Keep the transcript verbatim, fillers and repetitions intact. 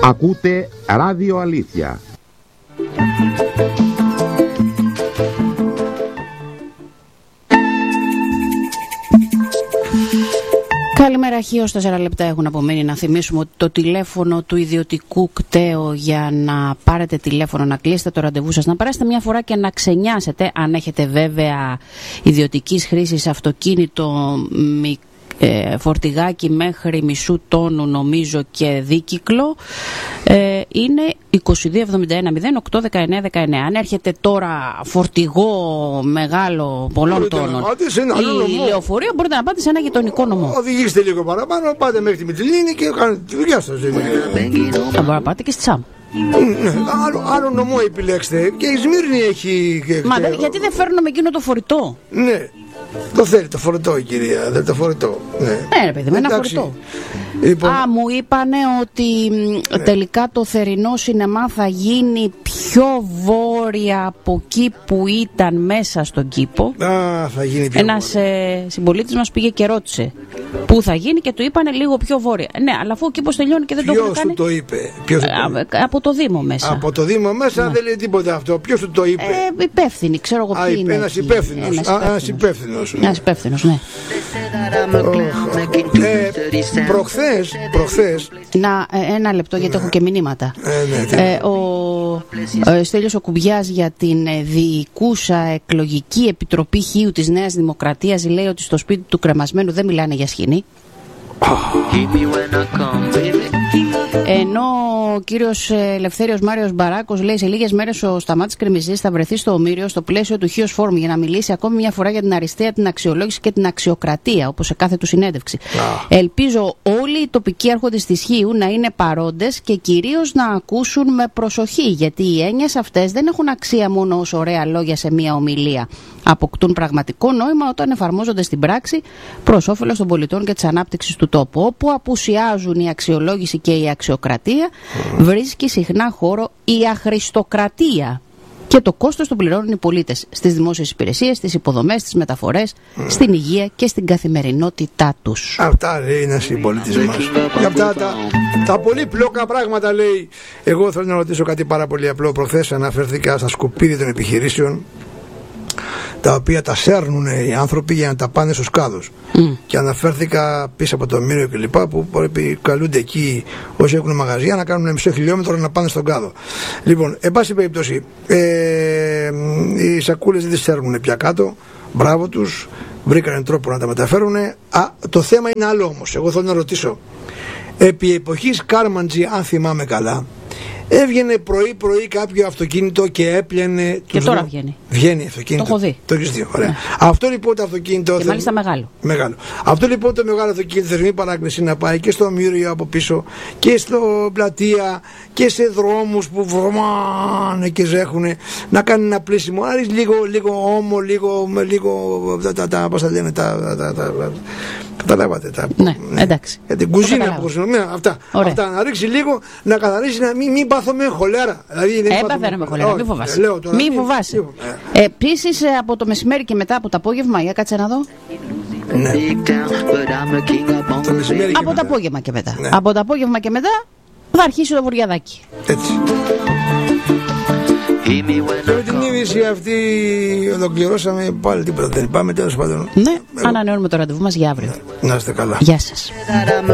Ακούτε Ράδιο Αλήθεια. Καλημέρα, χίος τέσσερα λεπτά έχουν απομείνει. Να θυμίσουμε ότι το τηλέφωνο του ιδιωτικού κταίου για να πάρετε τηλέφωνο, να κλείσετε το ραντεβού σας, να περάσετε μια φορά και να ξενιάσετε, αν έχετε βέβαια ιδιωτικής χρήσης αυτοκίνητο μικρό, Ε, φορτηγάκι μέχρι μισού τόνου νομίζω και δίκυκλο, ε, είναι είκοσι δύο εβδομήντα ένα μηδέν οκτώ δεκαεννιά δεκαεννιά. Αν έρχεται τώρα φορτηγό μεγάλο πολλών τόνων ή λεωφορείο, μπορείτε να πάτε σε ένα γειτονικό νομό. Οδηγήστε λίγο παραπάνω, πάτε μέχρι τη Μυτιλήνη και κάνετε τη δουλειά σας. Θα μπορείτε να πάτε και στη Τσάμ. Ναι, άλλο, άλλο νομό επιλέξτε. Και η Σμύρνη έχει. Μα δε, γιατί δεν φέρνουμε εκείνο το φορητό? Ναι. Το θέλει το φορητό η κυρία, δεν το φορητό. Ναι, ναι ρε παιδί με ένα φορητό. Λοιπόν, α, μου είπανε ότι ναι. τελικά το θερινό σινεμά θα γίνει πιο βόρεια από εκεί που ήταν μέσα στον κήπο. Α, θα γίνει πιο Ένας ε, συμπολίτης μας πήγε και ρώτησε πού θα γίνει και του είπανε λίγο πιο βόρεια. Ναι, αλλά αφού ο κήπος τελειώνει και δεν ποιος το έχουν κάνει. Ποιος του το είπε? Ποιος το είπε? Α, από το Δήμο μέσα. Από το Δήμο μέσα ναι. δεν λέει τίποτα αυτό. Ποιος του το είπε? Ε, υπεύθυνοι, ξέρω εγώ ποιοι είναι. Ένας υπεύθυνος. Ένας υπεύθυνος. Ένας υπεύθυνος, ναι. ε, προχθές, προχθές. Να, ένα λεπτό γιατί ναι. έχω και μηνύματα. Ε, ναι, ε, ο ε, Στέλιος ο Κουμπιάς για την ε, διοικούσα εκλογική επιτροπή Χίου της Νέας Δημοκρατίας λέει ότι στο σπίτι του κρεμασμένου δεν μιλάνε για σκηνή. Ενώ ο κύριος Ελευθέριος Μάριος Μπαράκος λέει σε λίγες μέρες ο Σταμάτης Κρεμιζής θα βρεθεί στο Ομήριο στο πλαίσιο του Χίος Φόρουμ για να μιλήσει ακόμη μια φορά για την αριστεία, την αξιολόγηση και την αξιοκρατία, όπως σε κάθε του συνέντευξη. Ah. Ελπίζω όλοι οι τοπικοί άρχοντες της Χίου να είναι παρόντες και κυρίως να ακούσουν με προσοχή, γιατί οι έννοιες αυτές δεν έχουν αξία μόνο ως ωραία λόγια σε μια ομιλία. Αποκτούν πραγματικό νόημα όταν εφαρμόζονται στην πράξη προς όφελος των πολιτών και της ανάπτυξης του τόπου. Όπου απουσιάζουν η αξιολόγηση και η αξιοκρατία, mm. βρίσκει συχνά χώρο η αχρηστοκρατία. Και το κόστος το πληρώνουν οι πολίτες στις δημόσιες υπηρεσίες, στις υποδομές, στις μεταφορές, mm. στην υγεία και στην καθημερινότητά τους. Αυτά λέει είναι συμπολίτης μας. Και αυτά τα, τα πολύ πλόκα πράγματα λέει. Εγώ θέλω να ρωτήσω κάτι πάρα πολύ απλό. Προχθές αναφέρθηκα στα σκουπίδια των επιχειρήσεων, τα οποία τα σέρνουν οι άνθρωποι για να τα πάνε στους κάδους. Mm. Και αναφέρθηκα πίσω από το Μύριο και λοιπά, που πρέπει καλούνται εκεί όσοι έχουν μαγαζιά να κάνουν μισό χιλιόμετρο να πάνε στον κάδο. Λοιπόν, εν πάση περιπτώσει, ε, οι σακούλες δεν τις σέρνουν πια κάτω. Μπράβο τους, βρήκανε τρόπο να τα μεταφέρουν. Α, το θέμα είναι άλλο όμως. Εγώ θέλω να ρωτήσω. Επί εποχής Κάρμαντζη, αν θυμάμαι καλά, έβγαινε πρωί-πρωί κάποιο αυτοκίνητο και έπλαινε. Και τώρα δρόμ... βγαίνει. Βγαίνει αυτοκίνητο. Το έχω δει. Το έχεις δει. Ωραία. Ναι. Αυτό λοιπόν το αυτοκίνητο. Και μάλιστα μεγάλο. Μεγάλο. Αυτό λοιπόν το μεγάλο αυτοκίνητο θερμή παράκληση να πάει και στο Μύριο από πίσω και στο πλατεία και σε δρόμους που βρωμάνε και ζέχουνε, να κάνει ένα πλήσιμο. Άρης λίγο, λίγο όμο, λίγο. λίγο τα, τα, τα, πώς θα λένε, τα. τα, τα Καταλάβατε τα. Ναι, εντάξει. Για την κουζίνα που χρησιμοποιούμε. Αυτά. Αυτά. Να ρίξει λίγο, να καθαρίσει, να μην, μην πάθουμε χολέρα. Δηλαδή, δεν έπαθα με χολέρα, μην φοβάσαι. Μην φοβάσαι. Επίσης από το μεσημέρι και μετά από το απόγευμα, για κάτσε να δω. Ναι. Το μεσημέρι και από μετά. το απόγευμα και μετά. Ναι. Από το απόγευμα και μετά θα αρχίσει το βουριαδάκι. Έτσι. Και με την είδηση αυτή ολοκληρώσαμε πάλι τίποτα. Δεν πάμε τέλος πάντων. Ναι, ανανεώνουμε το ραντεβού μας για αύριο. Να είστε καλά. Γεια σας.